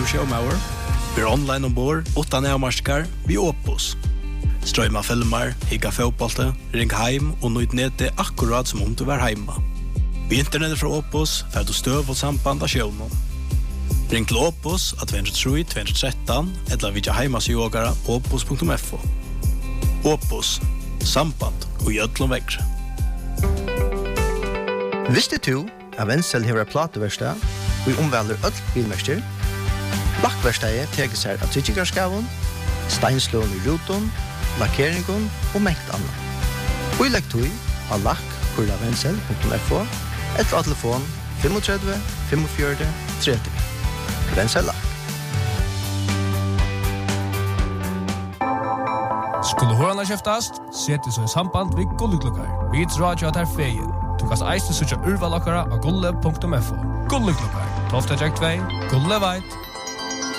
du showmauer. Vi online ombord, utan avmarskar, vi Opus. Strøyma filmer, higga fotbollte, ring heim og nøyd nete akkurat som om du var heima. Vi internettet fra Opus får du støv og samband av sjøvnen. Ring til Opus at 203-213 eller vidja heimasjågara opus.fo. Opus, samband og gjødlom vekkre. Visste du at Wenzel har plateverkstad og omvelder ødel bilmester? Lakkverkstedet teker seg av tryggarskaven, steinslån i ruton, lakkeringen og mengt annet. Og i lekktøy har lakk.wenzel.fo eller av telefon 35 45 30. Wenzel Lakk. Skulle hørende kjeftast, sette seg i samband ved Gulleklokkar. Vi drar at her feien. Du kan eiste søtja urvalakkara av gulle.fo. Gulleklokkar, 12. 2, Gulle veit.